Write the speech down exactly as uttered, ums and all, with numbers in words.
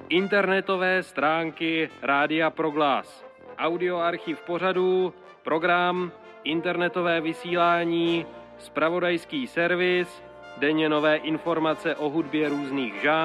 internetové stránky Rádia Proglas, audioarchiv pořadů, program, internetové vysílání, zpravodajský servis, denně nové informace o hudbě různých žánrů,